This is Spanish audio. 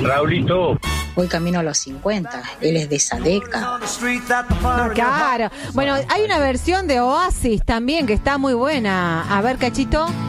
Raulito. Voy camino a los 50, él es de esa década. Claro. Bueno, hay una versión de Oasis también que está muy buena. A ver, Cachito.